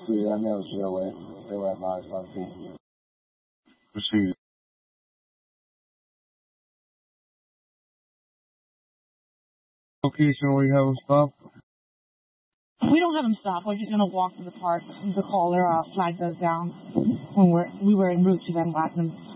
对，还没有学会，对外发放心。 Proceed. Location where you have them stop? We don't have them stop. We're just gonna walk to the park. The caller flagged us down when we were en route to them, letting them